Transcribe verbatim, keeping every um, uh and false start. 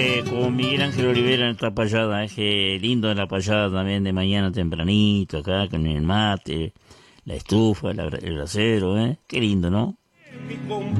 Eh, con Miguel Ángel Olivera en esta payada, es que lindo la payada también de mañana tempranito, acá con el mate, la estufa, la- el brasero, ¿eh? Qué lindo, ¿no?